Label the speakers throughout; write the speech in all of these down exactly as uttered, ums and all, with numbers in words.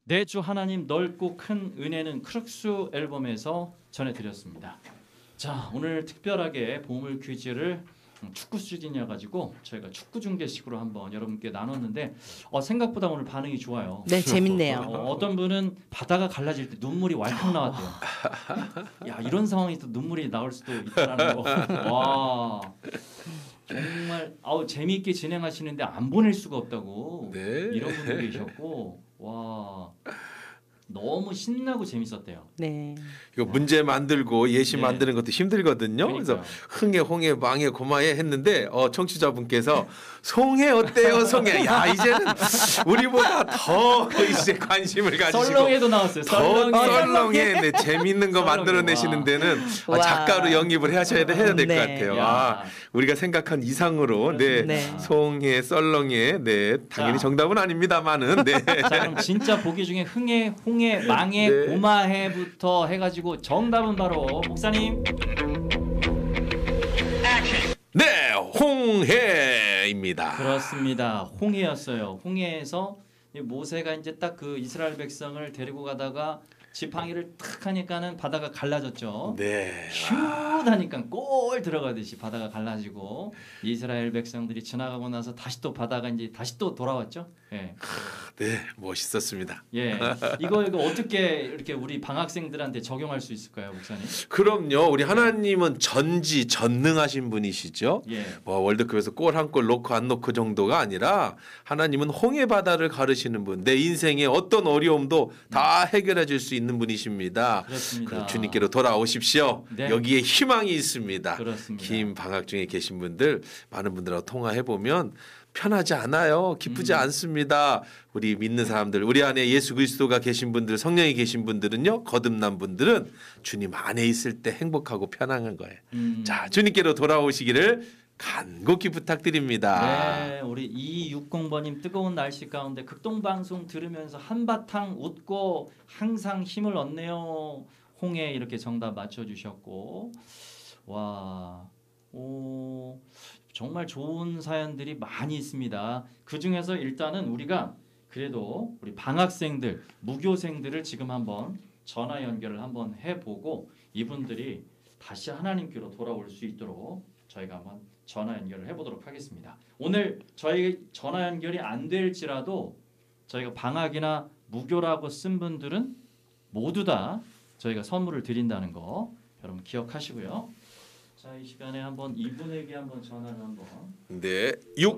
Speaker 1: 내 주 하나님 넓고 큰 은혜는 크룩스 앨범에서 전해드렸습니다. 자, 오늘 특별하게 보물 퀴즈를 축구 시즌이어가지고 저희가 축구 중계식으로 한번 여러분께 나눴는데 어, 생각보다 오늘 반응이 좋아요.
Speaker 2: 네, 재밌네요.
Speaker 1: 어, 어떤 분은 바다가 갈라질 때 눈물이 왈칵 나왔대요. 야, 이런 상황이 또 눈물이 나올 수도 있다라는 거. 와, 정말 아우 재미있게 진행하시는데 안 보낼 수가 없다고.
Speaker 3: 네.
Speaker 1: 이런 분도 계셨고, 와. 너무 신나고 재밌었대요.
Speaker 2: 네.
Speaker 3: 이거 문제 만들고 예시
Speaker 1: 네.
Speaker 3: 만드는 것도 힘들거든요.
Speaker 1: 그러니까요.
Speaker 3: 그래서 흥에 홍해 망해 고마해 했는데 어, 청취자분께서 송해 어때요 송해. 야 이제는 우리보다 더 이제 관심을 가지시고
Speaker 1: 썰렁해도 나왔어요.
Speaker 3: 더
Speaker 1: 썰렁해.
Speaker 3: 썰렁해. 네, 재밌는 거
Speaker 1: 썰렁해.
Speaker 3: 만들어내시는 데는
Speaker 2: 와.
Speaker 3: 아, 작가로 영입을 하셔야 돼, 해야 될 것
Speaker 2: 네.
Speaker 3: 같아요.
Speaker 1: 야.
Speaker 3: 아, 우리가 생각한 이상으로 네,
Speaker 2: 네.
Speaker 3: 송해 썰렁해 네 당연히
Speaker 1: 자.
Speaker 3: 정답은 아닙니다만은 네.
Speaker 1: 자, 그럼 진짜 보기 중에 흥해, 홍해, 망해,
Speaker 3: 네.
Speaker 1: 고마해부터 해가지고 정답은 바로 목사님.
Speaker 3: 네, 홍해입니다.
Speaker 1: 그렇습니다. 홍해였어요. 홍해에서 이 모세가 이제 딱 그 이스라엘 백성을 데리고 가다가 지팡이를 탁 하니까는 바다가 갈라졌죠.
Speaker 3: 네.
Speaker 1: 슛 하니까 골 들어가듯이 바다가 갈라지고 이스라엘 백성들이 지나가고 나서 다시 또 바다가 이제 다시 또 돌아왔죠. 예.
Speaker 3: 네, 멋있었습니다.
Speaker 1: 예. 이거 이거 어떻게 이렇게 우리 방학생들한테 적용할 수 있을까요, 목사님?
Speaker 3: 그럼요. 우리 하나님은 전지 전능하신 분이시죠.
Speaker 1: 예.
Speaker 3: 뭐 월드컵에서 골 한 골 넣고 안 넣고 정도가 아니라 하나님은 홍해 바다를 가르시는 분. 내 인생의 어떤 어려움도 다 해결해 줄 수 있는 분이십니다.
Speaker 1: 그렇습니다.
Speaker 3: 그럼 주님께로 돌아오십시오.
Speaker 1: 네.
Speaker 3: 여기에 희망이 있습니다.
Speaker 1: 그렇습니다.
Speaker 3: 긴 방학 중에 계신 분들 많은 분들하고 통화해 보면 편하지 않아요. 기쁘지
Speaker 1: 음.
Speaker 3: 않습니다. 우리 믿는 사람들, 우리 안에 예수 그리스도가 계신 분들, 성령이 계신 분들은요. 거듭난 분들은 주님 안에 있을 때 행복하고 편안한 거예요.
Speaker 1: 음.
Speaker 3: 자, 주님께로 돌아오시기를 간곡히 부탁드립니다.
Speaker 1: 네, 우리 이육공 번님 뜨거운 날씨 가운데 극동방송 들으면서 한바탕 웃고 항상 힘을 얻네요. 홍해 이렇게 정답 맞춰주셨고, 와, 오, 정말 좋은 사연들이 많이 있습니다. 그 중에서 일단은 우리가 그래도 우리 방학생들, 무교생들을 지금 한번 전화 연결을 한번 해보고 이분들이 다시 하나님께로 돌아올 수 있도록 저희가 한번 전화 연결을 해보도록 하겠습니다. 오늘 저희 전화 연결이 안 될지라도 저희가 방학이나 무교라고 쓴 분들은 모두 다 저희가 선물을 드린다는 거 여러분 기억하시고요. 자, 이 시간에 한번 이분에게 한번 전화를 한번.
Speaker 3: 네,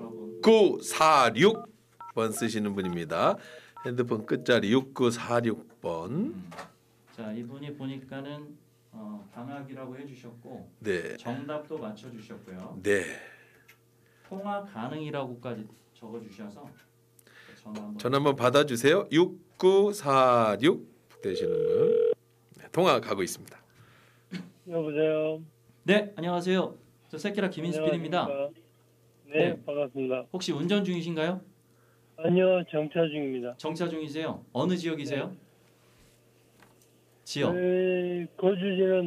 Speaker 3: 육구사육 번 쓰시는 분입니다. 핸드폰 끝자리 육구사육 번.
Speaker 1: 음. 자, 이분이 보니까는 어, 방학이라고 해주셨고
Speaker 3: 네,
Speaker 1: 정답도 맞춰주셨고요.
Speaker 3: 네.
Speaker 1: 통화 가능이라고까지 적어주셔서 전화 한번.
Speaker 3: 전화 한번 받아주세요. 육구사육 되시는 분. 네, 통화 가고 있습니다.
Speaker 4: 여보세요.
Speaker 1: 네, 안녕하세요. 저 새끼라 김인수 피디입니다.
Speaker 4: 안녕하십니까? 네,
Speaker 1: 네.
Speaker 4: 반갑습니다.
Speaker 1: 혹시 운전 중이신가요?
Speaker 4: 아니요, 정차 중입니다.
Speaker 1: 정차 중이세요? 어느 지역이세요? 지역.
Speaker 4: 저희 거주지는